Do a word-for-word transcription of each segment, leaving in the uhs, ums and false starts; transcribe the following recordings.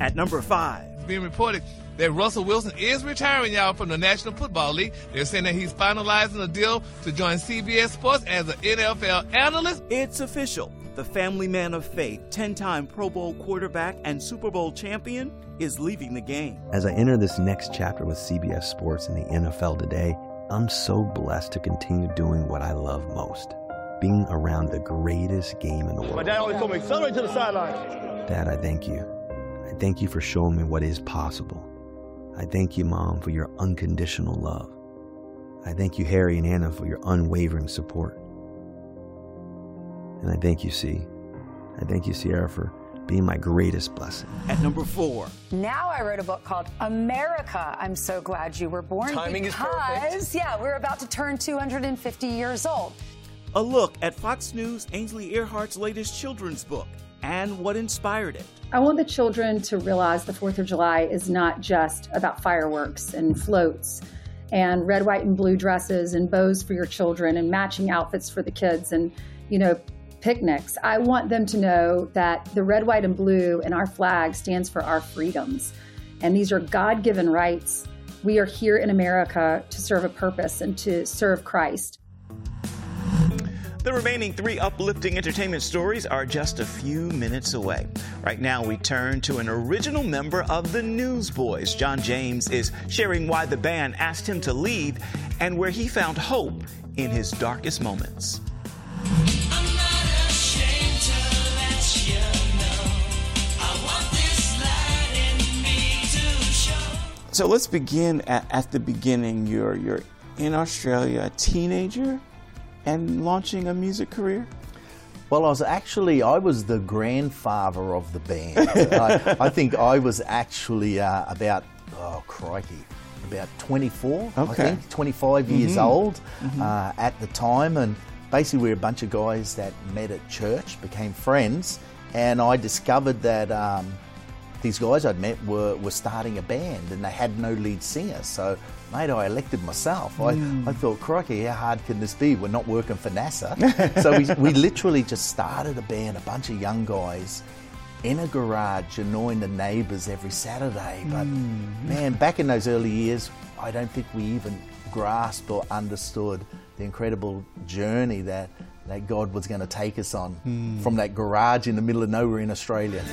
At number five. It's being reported that Russell Wilson is retiring, y'all, from the National Football League. They're saying that he's finalizing a deal to join C B S Sports as an N F L analyst. It's official. The family man of faith, ten-time Pro Bowl quarterback and Super Bowl champion, is leaving the game. As I enter this next chapter with C B S Sports and the N F L today, I'm so blessed to continue doing what I love most, being around the greatest game in the world. My dad always told me, accelerate to the sideline. Dad, I thank you. I thank you for showing me what is possible. I thank you, Mom, for your unconditional love. I thank you, Harry and Anna, for your unwavering support. And I thank you, C. I thank you, Sierra, for being my greatest blessing. At number four. Now I wrote a book called America, I'm So Glad You Were Born. Timing is because, perfect. yeah, we're about to turn two hundred fifty years old. A look at Fox News' Ainsley Earhart's latest children's book and what inspired it. I want the children to realize the fourth of July is not just about fireworks and floats and red, white, and blue dresses and bows for your children and matching outfits for the kids and, you know, picnics. I want them to know that the red, white, and blue in our flag stands for our freedoms. And these are God-given rights. We are here in America to serve a purpose and to serve Christ. The remaining three uplifting entertainment stories are just a few minutes away. Right now, we turn to an original member of the Newsboys. John James is sharing why the band asked him to leave and where he found hope in his darkest moments. So let's begin at, at the beginning. You're, you're in Australia, a teenager, and launching a music career? Well, I was actually, I was the grandfather of the band. I, I think I was actually uh, about, oh crikey, about twenty-four, okay. I think, twenty-five mm-hmm. years old mm-hmm. uh, at the time. And basically we were a bunch of guys that met at church, became friends, and I discovered that um, these guys I'd met were, were starting a band and they had no lead singer. So, mate, I elected myself. Mm. I, I thought, crikey, how hard can this be? We're not working for NASA. So we, we literally just started a band, a bunch of young guys in a garage annoying the neighbours every Saturday. But mm. man, back in those early years, I don't think we even grasped or understood the incredible journey that, that God was going to take us on mm. from that garage in the middle of nowhere in Australia.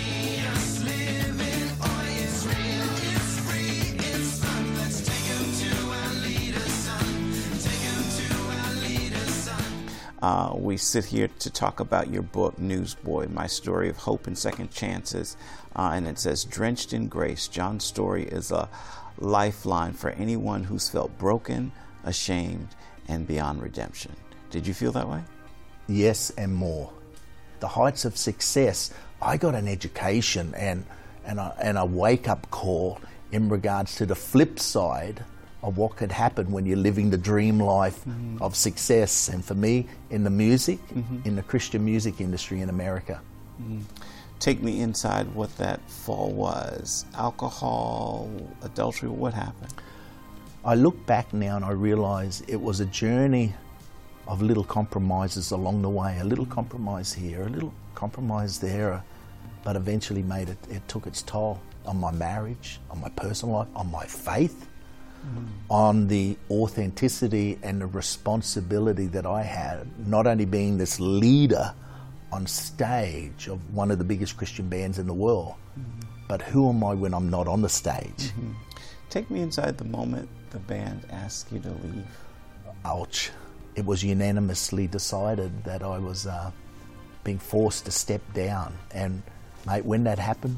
Uh, we sit here to talk about your book, Newsboy, My Story of Hope and Second Chances. Uh, and it says, drenched in grace, John's story is a lifeline for anyone who's felt broken, ashamed, and beyond redemption. Did you feel that way? Yes, and more. The heights of success, I got an education and, and, a, and a wake-up call in regards to the flip side of what could happen when you're living the dream life mm-hmm. of success. And for me, in the music, mm-hmm. in the Christian music industry in America. Mm-hmm. Take me inside what that fall was. Alcohol, adultery, what happened? I look back now and I realize it was a journey of little compromises along the way. A little compromise here, a little compromise there, but eventually made it, it took its toll on my marriage, on my personal life, on my faith. Mm. On the authenticity and the responsibility that I had, not only being this leader on stage of one of the biggest Christian bands in the world, mm-hmm. but who am I when I'm not on the stage? Mm-hmm. Take me inside the moment the band asked you to leave. Ouch. It was unanimously decided that I was uh, being forced to step down. And mate, when that happened,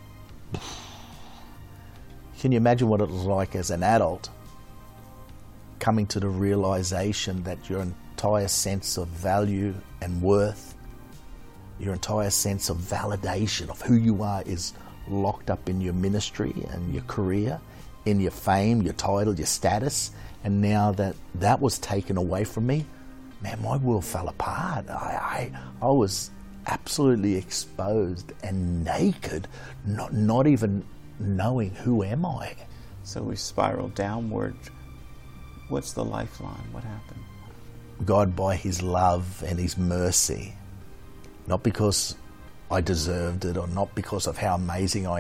can you imagine what it was like as an adult coming to the realization that your entire sense of value and worth, your entire sense of validation of who you are is locked up in your ministry and your career, in your fame, your title, your status, and now that that was taken away from me, man, my world fell apart. I, I, I was absolutely exposed and naked, not, not even knowing who am I. So we spiraled downward. What's the lifeline? What happened? God, by his love and his mercy, not because I deserved it or not because of how amazing I